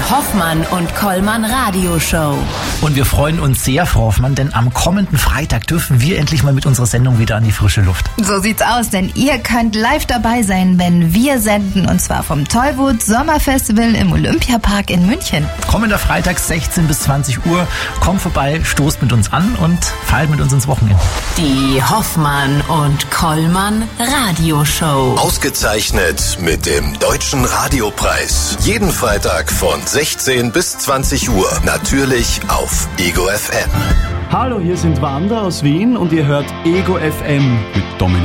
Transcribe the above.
Hoffmann und Kollmann Radioshow. Und wir freuen uns sehr, Frau Hoffmann, denn am kommenden Freitag dürfen wir endlich mal mit unserer Sendung wieder an die frische Luft. So sieht's aus, denn ihr könnt live dabei sein, wenn wir senden, und zwar vom Tollwood Sommerfestival im Olympiapark in München. Kommender Freitag 16 bis 20 Uhr. Kommt vorbei, stoßt mit uns an und feiert mit uns ins Wochenende. Die Hoffmann und Kollmann Radioshow. Ausgezeichnet mit dem Deutschen Radiopreis. Jeden Freitag von 16 bis 20 Uhr. Natürlich auf Ego FM. Hallo, hier sind Wanda aus Wien und ihr hört Ego FM mit Dominik